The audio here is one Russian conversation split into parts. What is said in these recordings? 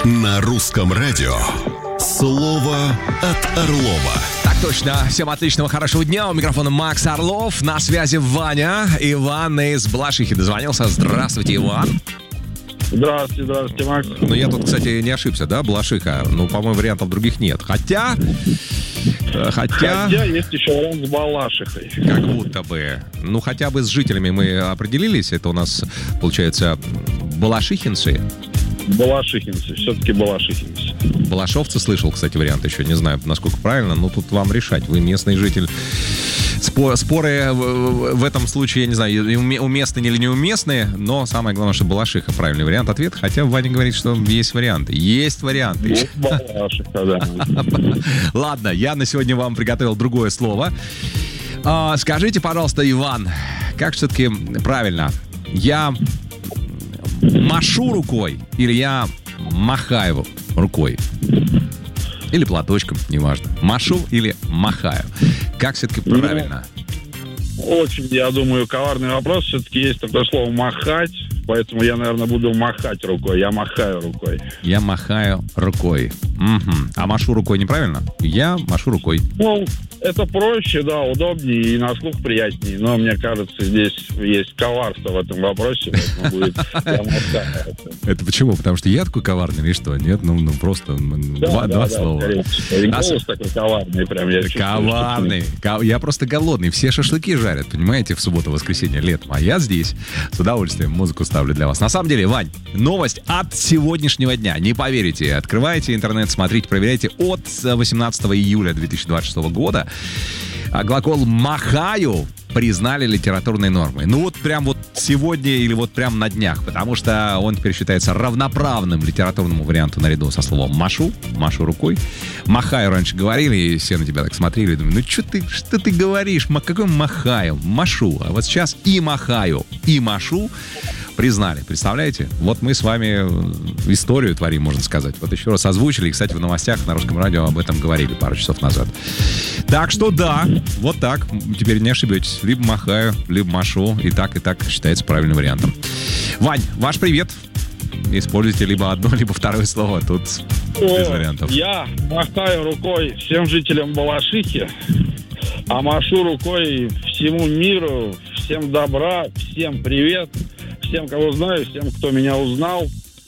На русском радио слово от Орлова. Так точно. Всем отличного, хорошего дня. У микрофона Макс Орлов. На связи Ваня. Иван из Балашихи дозвонился. Здравствуйте, Иван. Здравствуйте, Макс. Ну, я тут, кстати, не ошибся, да, Балашиха? Ну, по-моему, вариантов других нет. Хотя есть еще вариант с Балашихой. Как будто бы. Ну, хотя бы с жителями мы определились. Это у нас, получается, балашихинцы. Балашихинцы, все-таки балашихинцы. Балашовцы слышал, кстати, вариант еще. Не знаю, насколько правильно, но тут вам решать. Вы местный житель. Споры в этом случае, я не знаю, уместны или неуместны, но самое главное, что Балашиха правильный вариант ответа. Хотя Ваня говорит, что есть варианты. Есть варианты. Есть Балашиха, да. Ладно, я на сегодня вам приготовил другое слово. Скажите, пожалуйста, Иван, как все-таки правильно? Я машу рукой или я махаю рукой? Или платочком, неважно. Машу или махаю? Как все-таки правильно? Очень, я думаю, коварный вопрос. Все-таки есть такое слово «махать», поэтому я, наверное, буду махать рукой. Я махаю рукой. Я махаю рукой. Угу. А машу рукой неправильно? Я машу рукой. Ну, это проще, да, удобнее и на слух приятнее. Но, мне кажется, здесь есть коварство в этом вопросе, поэтому будет «я махаю». Это почему? Потому что я такой коварный или что? Нет, ну просто два слова. И голос такой коварный прям. Коварный. Я просто голодный. Все шашлыки жарят, понимаете, в субботу-воскресенье летом. А я здесь с удовольствием музыку ставлю для вас. На самом деле, Вань, новость от сегодняшнего дня. Не поверите. Открывайте интернет, смотрите, проверяйте. От 18 июля 2026 года глагол «махаю» признали литературной нормой. Ну вот прям вот сегодня или вот прям на днях, потому что он теперь считается равноправным литературному варианту наряду со словом «машу», «машу рукой». «Махаю» раньше говорили, и все на тебя так смотрели, думаю, ну что ты говоришь, какой «махаю», «машу». А вот сейчас и «махаю», и «машу» признали. Представляете? Вот мы с вами историю творим, можно сказать. Вот еще раз озвучили. И, кстати, в новостях на русском радио об этом говорили пару часов назад. Так что да, вот так. Теперь не ошибетесь. Либо махаю, либо машу. И так считается правильным вариантом. Вань, ваш привет. Используйте либо одно, либо второе слово. Тут без вариантов. Я махаю рукой всем жителям Балашихи, а машу рукой всему миру. Всем добра, всем привет. Всем, кого знаю, всем, кто меня узнал.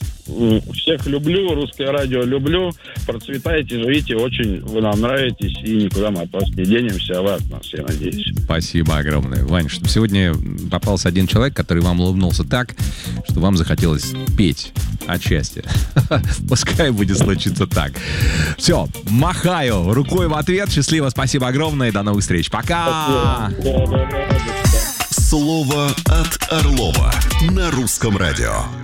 Всех люблю, русское радио люблю. Процветайте, живите, очень вы нам нравитесь. И никуда мы от вас не денемся, а вы от нас, я надеюсь. Спасибо огромное. Вань, чтобы сегодня попался один человек, который вам улыбнулся так, что вам захотелось петь от счастья. Пускай будет случиться так. Все, махаю рукой в ответ. Счастливо, спасибо огромное. До новых встреч. Пока! Слово от Орлова на русском радио.